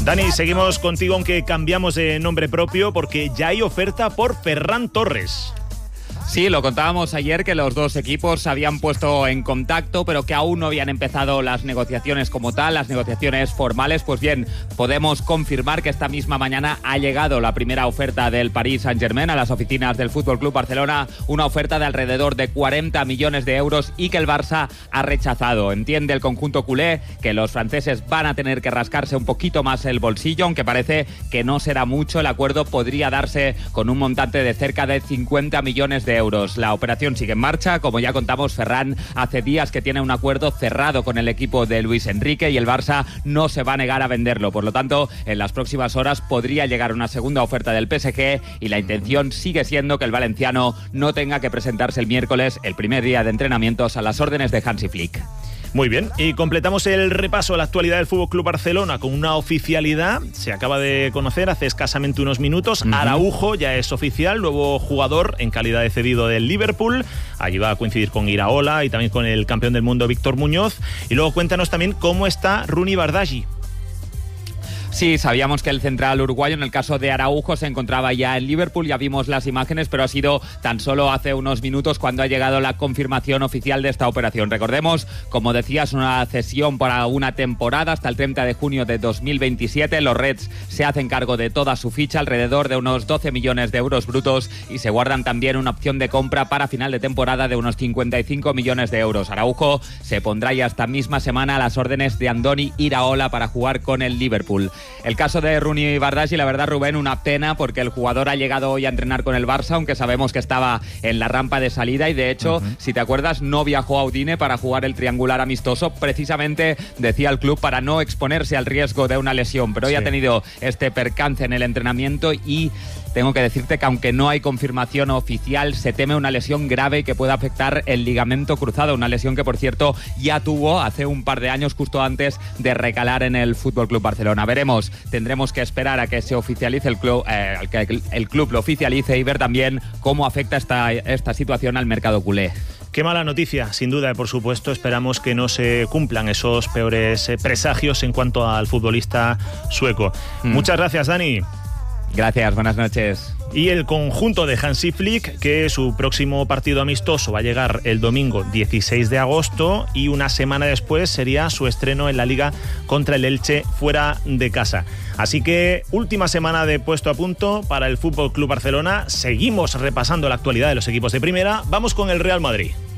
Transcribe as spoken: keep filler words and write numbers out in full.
Dani, seguimos contigo, aunque cambiamos de nombre propio porque ya hay oferta por Ferran Torres. Sí, lo contábamos ayer que los dos equipos se habían puesto en contacto, pero que aún no habían empezado las negociaciones como tal, las negociaciones formales. Pues bien, podemos confirmar que esta misma mañana ha llegado la primera oferta del Paris Saint-Germain a las oficinas del Fútbol Club Barcelona, una oferta de alrededor de cuarenta millones de euros y que el Barça ha rechazado. Entiende el conjunto culé que los franceses van a tener que rascarse un poquito más el bolsillo, aunque parece que no será mucho. El acuerdo podría darse con un montante de cerca de cincuenta millones de euros. La operación sigue en marcha. Como ya contamos, Ferran hace días que tiene un acuerdo cerrado con el equipo de Luis Enrique y el Barça no se va a negar a venderlo. Por lo tanto, en las próximas horas podría llegar una segunda oferta del P S G y la intención sigue siendo que el valenciano no tenga que presentarse el miércoles, el primer día de entrenamientos, a las órdenes de Hansi Flick. Muy bien, y completamos el repaso a la actualidad del F C Barcelona con una oficialidad. Se acaba de conocer hace escasamente unos minutos. Uh-huh. Araujo ya es oficial, nuevo jugador en calidad de cedido del Liverpool. Allí va a coincidir con Iraola y también con el campeón del mundo Víctor Muñoz. Y luego cuéntanos también cómo está Rooney Bardghji. Sí, sabíamos que el central uruguayo, en el caso de Araujo, se encontraba ya en Liverpool, ya vimos las imágenes, pero ha sido tan solo hace unos minutos cuando ha llegado la confirmación oficial de esta operación. Recordemos, como decías, una cesión para una temporada hasta el treinta de junio de dos mil veintisiete. Los Reds se hacen cargo de toda su ficha, alrededor de unos doce millones de euros brutos, y se guardan también una opción de compra para final de temporada de unos cincuenta y cinco millones de euros. Araujo se pondrá ya esta misma semana a las órdenes de Andoni Iraola para jugar con el Liverpool. El caso de Rooney Bardghji, la verdad, Rubén, una pena porque el jugador ha llegado hoy a entrenar con el Barça, aunque sabemos que estaba en la rampa de salida y de hecho, uh-huh. si te acuerdas, no viajó a Udine para jugar el triangular amistoso, precisamente, decía el club, para no exponerse al riesgo de una lesión, pero hoy sí ha tenido este percance en el entrenamiento y tengo que decirte que aunque no hay confirmación oficial, se teme una lesión grave que pueda afectar el ligamento cruzado, una lesión que, por cierto, ya tuvo hace un par de años, justo antes de recalar en el F C Barcelona. Veremos, tendremos que esperar a que se oficialice el club, eh, que el club lo oficialice y ver también cómo afecta esta, esta situación al mercado culé. Qué mala noticia, sin duda, por supuesto. Esperamos que no se cumplan esos peores presagios en cuanto al futbolista sueco. Mm. Muchas gracias, Dani. Gracias, buenas noches. Y el conjunto de Hansi Flick, que su próximo partido amistoso va a llegar el domingo dieciséis de agosto y una semana después sería su estreno en la Liga contra el Elche fuera de casa. Así que última semana de puesto a punto para el F C Barcelona. Seguimos repasando la actualidad de los equipos de primera. Vamos con el Real Madrid.